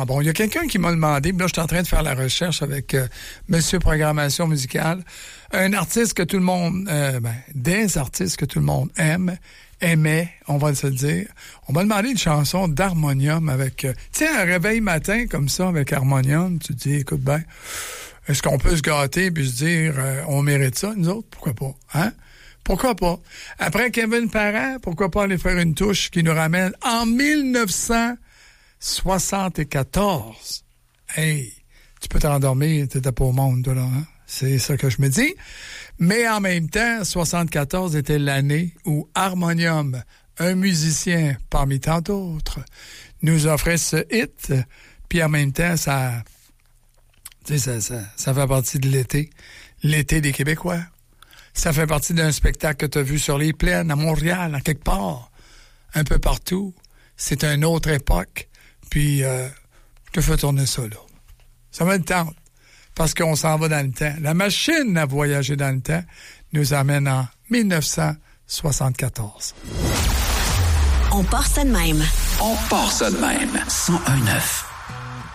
vraiment bon. Il y a quelqu'un qui m'a demandé, là, je suis en train de faire la recherche avec Monsieur Programmation musicale, un artiste que tout le monde, des artistes que tout le monde aimait, on va se le dire. On m'a demandé une chanson d'harmonium avec, un réveil matin comme ça avec harmonium. Tu te dis, écoute bien, est-ce qu'on peut se gâter puis se dire, on mérite ça, nous autres? Pourquoi pas? Hein? Pourquoi pas? Après Kevin Parent, pourquoi pas aller faire une touche qui nous ramène en 1974? Hey, tu peux t'endormir, t'étais pas au monde, toi, là, hein? C'est ça que je me dis. Mais en même temps, 74 était l'année où Harmonium, un musicien parmi tant d'autres, nous offrait ce hit. Puis en même temps, ça fait partie de l'été des Québécois. Ça fait partie d'un spectacle que tu as vu sur les plaines, à Montréal, à quelque part, un peu partout. C'est une autre époque. Puis, je te fais tourner ça, là. Ça me tente, parce qu'on s'en va dans le temps. La machine à voyager dans le temps nous amène en 1974. On part ça de même. On part ça de même. 101.9.